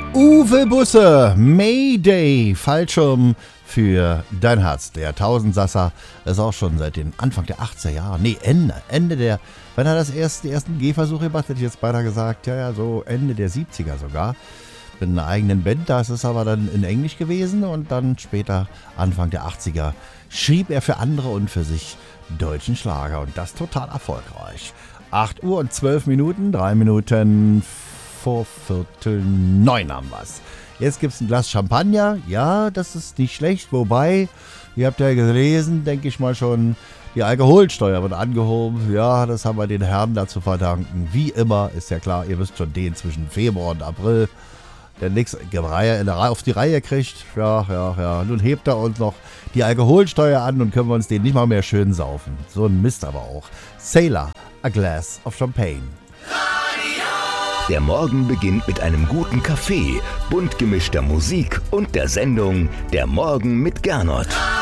Uwe Busse, Mayday, Fallschirm für dein Herz. Der Tausendsasser ist auch schon seit den Anfang der 80er Jahre, Ende der, wenn er die ersten Gehversuche gemacht hat, hätte ich jetzt beinahe gesagt, ja, so Ende der 70er sogar. Mit einer eigenen Band, das ist aber dann in Englisch gewesen und dann später, Anfang der 80er, schrieb er für andere und für sich deutschen Schlager und das total erfolgreich. 8 Uhr und 12 Minuten, 3 Minuten vor 8:45 haben wir's. Jetzt gibt's ein Glas Champagner, ja, das ist nicht schlecht, wobei, ihr habt ja gelesen, denke ich mal schon, die Alkoholsteuer wird angehoben, ja, das haben wir den Herren dazu verdanken. Wie immer, ist ja klar, ihr wisst schon, den zwischen Februar und April, der nichts auf die Reihe kriegt, ja. Nun hebt er uns noch die Alkoholsteuer an und können wir uns den nicht mal mehr schön saufen. So ein Mist aber auch. Sailor, a glass of champagne. Der Morgen beginnt mit einem guten Kaffee, bunt gemischter Musik und der Sendung Der Morgen mit Gernot.